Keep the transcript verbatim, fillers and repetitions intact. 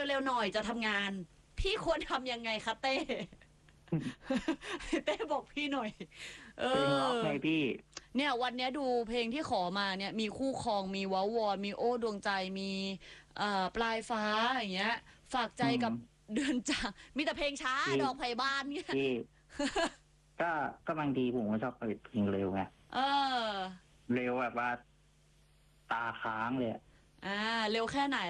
เร็วๆหน่อยจะทำงาน พี่ควรทำยังไงคะเต้ เต้บอกพี่หน่อย เอเพลงร็อกอไงพี่เนี่ยวันเนี้ยดูเพลงที่ขอมาเนี่ยมีคู่ครองมีว้าวอนมีโอ้ดวงใจมีเอ่อปลายฟ้าอย่างเงี้ย ฝากใจอืมกับเดือนจางมีแต่เพลงช้าพี่ดอกไผ่บานเนี่ยพี่ ก็ก็บางทีผมก็ชอบเปิดเพลงเร็วไงเออเร็วแบบว่า ตาค้างเลยอะอ่า เร็วแค่ไหน